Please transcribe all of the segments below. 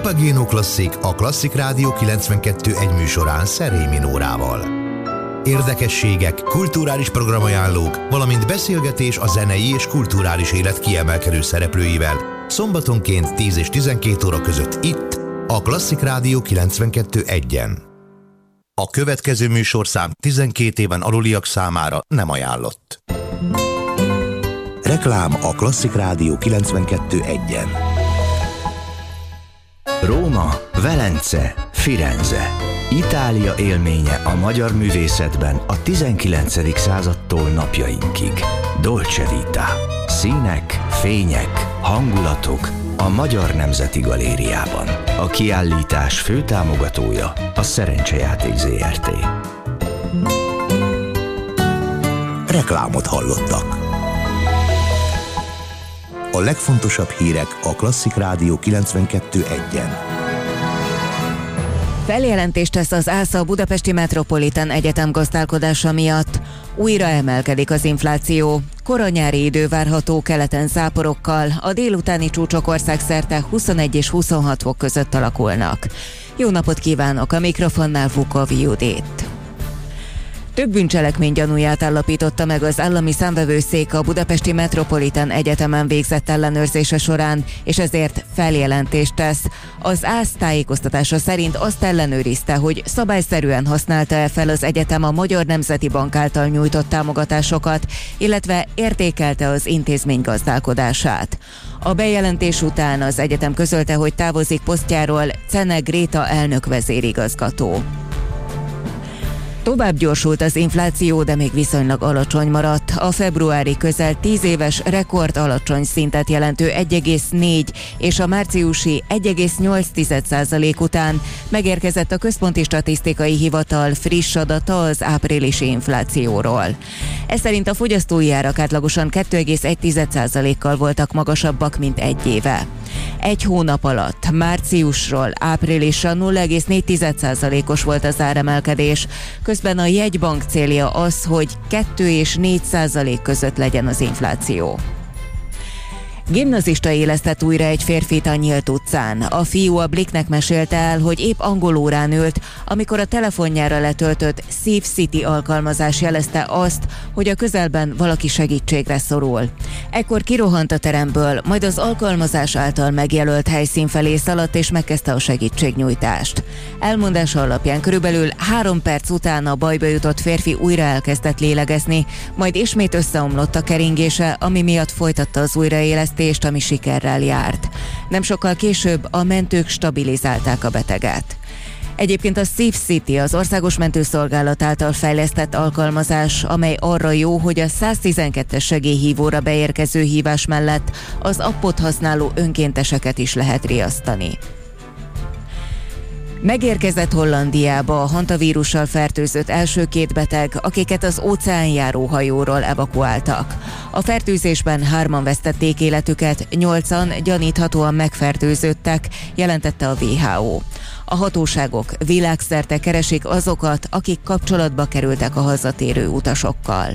Papageno Classic, a Klasszik Rádió 92.1 műsorán Szerémi Nórával. Érdekességek, kulturális programajánlók, valamint beszélgetés a zenei és kulturális élet kiemelkedő szereplőivel szombatonként 10 és 12 óra között itt, a Klasszik Rádió 92.1-en. A következő műsorszám 12 éven aluliak számára nem ajánlott. Reklám a Klasszik Rádió 92.1-en. Róma, Velence, Firenze. Itália élménye a magyar művészetben a 19. századtól napjainkig. Dolce Vita. Színek, fények, hangulatok a Magyar Nemzeti Galériában. A kiállítás főtámogatója a Szerencsejáték Zrt. Reklámot hallottak. A legfontosabb hírek a Klasszik Rádió 92.1-en. Feljelentést tesz az ÁSZA a Budapesti Metropolitan Egyetem gazdálkodása miatt. Újra emelkedik az infláció. Koranyári idő várható, keleten záporokkal, a délutáni csúcsok országszerte 21 és 26 fok között alakulnak. Jó napot kívánok, a mikrofonnál Vukovi Judit. Több bűncselekmény gyanúját állapította meg az állami számvevőszék a Budapesti Metropolitan Egyetemen végzett ellenőrzése során, és ezért feljelentést tesz. Az ÁSZ tájékoztatása szerint azt ellenőrizte, hogy szabályszerűen használta-e fel az egyetem a Magyar Nemzeti Bank által nyújtott támogatásokat, illetve értékelte az intézmény gazdálkodását. A bejelentés után az egyetem közölte, hogy távozik posztjáról Czene Gréta elnök vezérigazgató. Tovább gyorsult az infláció, de még viszonylag alacsony maradt. A februári közel 10 éves rekord alacsony szintet jelentő 1,4 és a márciusi 1,8% után megérkezett a Központi Statisztikai Hivatal friss adata az áprilisi inflációról. Ez szerint a fogyasztói árak átlagosan 2,1%-kal voltak magasabbak, mint egy éve. Egy hónap alatt, márciusról áprilisra 0,4%-os volt az áremelkedés, közben a jegybank célja az, hogy 2 és 4% között legyen az infláció. Gimnazista élesztett újra egy férfit a nyílt utcán. A fiú a Blicknek mesélte el, hogy épp angolórán ült, amikor a telefonjára letöltött Safe City alkalmazás jelezte azt, hogy a közelben valaki segítségre szorul. Ekkor kirohant a teremből, majd az alkalmazás által megjelölt helyszín felé szaladt és megkezdte a segítségnyújtást. Elmondása alapján körülbelül 3 perc után a bajba jutott férfi újra elkezdett lélegezni, majd ismét összeomlott a keringése, ami miatt folytatta az újraélesztést, ami sikerrel járt. Nem sokkal később a mentők stabilizálták a beteget. Egyébként a Safe City az Országos Mentőszolgálat által fejlesztett alkalmazás, amely arra jó, hogy a 112-es segélyhívóra beérkező hívás mellett az appot használó önkénteseket is lehet riasztani. Megérkezett Hollandiába a hantavírussal fertőzött első 2 beteg, akiket az óceánjáró hajóról evakuáltak. A fertőzésben 3-an vesztették életüket, 8-an gyaníthatóan megfertőzöttek, jelentette a WHO. A hatóságok világszerte keresik azokat, akik kapcsolatba kerültek a hazatérő utasokkal.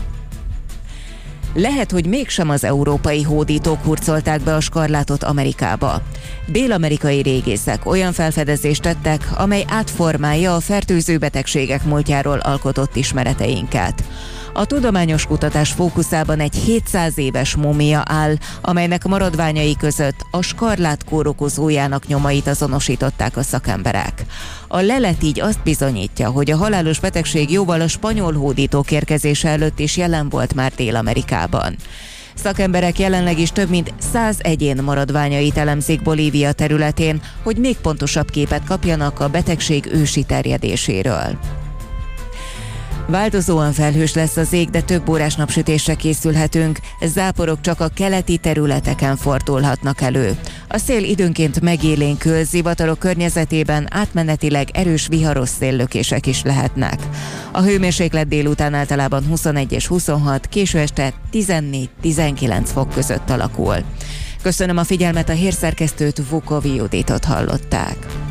Lehet, hogy mégsem az európai hódítók hurcolták be a skarlátot Amerikába. Dél-amerikai régészek olyan felfedezést tettek, amely átformálja a fertőző betegségek múltjáról alkotott ismereteinket. A tudományos kutatás fókuszában egy 700 éves múmia áll, amelynek maradványai között a skarlátkór okozójának nyomait azonosították a szakemberek. A lelet így azt bizonyítja, hogy a halálos betegség jóval a spanyol hódítók érkezése előtt is jelen volt már Dél-Amerikában. Szakemberek jelenleg is több mint 100 egyén maradványait elemzik Bolívia területén, hogy még pontosabb képet kapjanak a betegség ősi terjedéséről. Változóan felhős lesz az ég, de több órás napsütésre készülhetünk, záporok csak a keleti területeken fordulhatnak elő. A szél időnként megélénkül, zivatarok környezetében átmenetileg erős viharos széllökések is lehetnek. A hőmérséklet délután általában 21 és 26, késő este 14-19 fok között alakul. Köszönöm a figyelmet, a hírszerkesztőt, Vukovi Juditot hallották.